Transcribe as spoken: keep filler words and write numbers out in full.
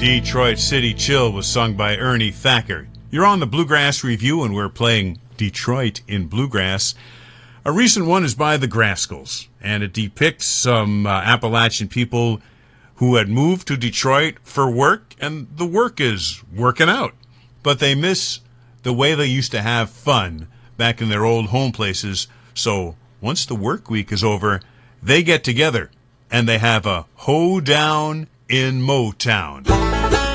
Detroit City Chill was sung by Ernie Thacker. You're on the Bluegrass Review, and we're playing Detroit in Bluegrass. A recent one is by the Grascals, and it depicts some uh, Appalachian people who had moved to Detroit for work, and the work is working out. But they miss the way they used to have fun back in their old home places, so once the work week is over, they get together, and they have a hoedown in Motown.